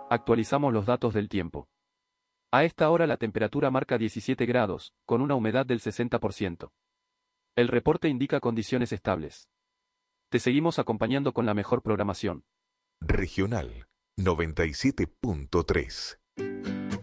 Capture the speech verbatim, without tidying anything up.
Actualizamos los datos del tiempo. A esta hora la temperatura marca diecisiete grados, con una humedad del sesenta por ciento. El reporte indica condiciones estables. Te seguimos acompañando con la mejor programación. Regional noventa y siete punto tres.